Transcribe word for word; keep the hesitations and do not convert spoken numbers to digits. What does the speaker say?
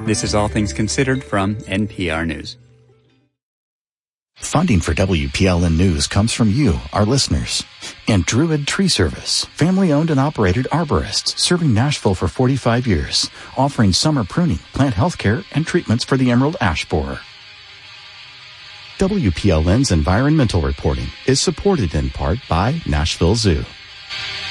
This is All Things Considered from N P R News. Funding for W P L N News comes from you, our listeners. And Druid Tree Service, family-owned and operated arborists serving Nashville for forty-five years, offering summer pruning, plant health care, and treatments for the emerald ash borer. W P L N's environmental reporting is supported in part by Nashville Zoo.